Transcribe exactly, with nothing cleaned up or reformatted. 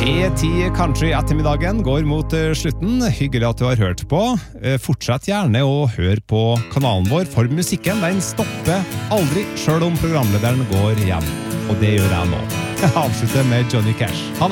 P ti Country ettermiddagen går mot slutten. Hyggelig at du har hørt på. Fortsett gjerne å høre på kanalen vår, for musikken den stopper aldri, selv om programlederen går hjem. Og det gjør jeg nå. Jeg avslutter med Johnny Cash. Ha det!